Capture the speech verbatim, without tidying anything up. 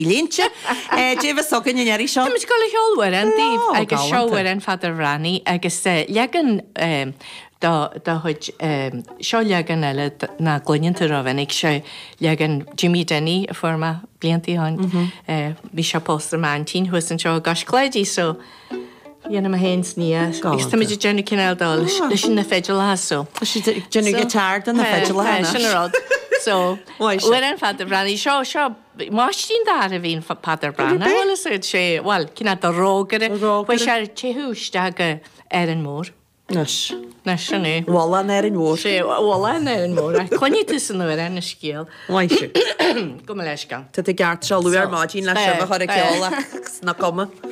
I léintse déh sogan in airí seo. Tuid go le heolhar an daobh agus seohar an fadar rannaí agus legan dá chuid seo legan eile na gluineanta rohannig se legan Jimmy Denny a forma bliantaí hain bhí se póstar máin tí thuas an seo gas cléidí so dhéanam a héins ní gus tá idir Jenny Cinneldá leis sin na féidir lású. Jenny gitar an na féidir le sinrád. So bhfuir an fadar rannaí seo seo máistín dá a bhíon padar brana bhlas sé bhil cinna do rógare chu sé téúiste aga ar an mór. Nes. Nes sinné. Bhla ar an mór. sé bhla ar an mór. Chluine san nuair an na scéal. Waise. Go leis gan. Tá gart se luar má dín le se chu ceála na cuma.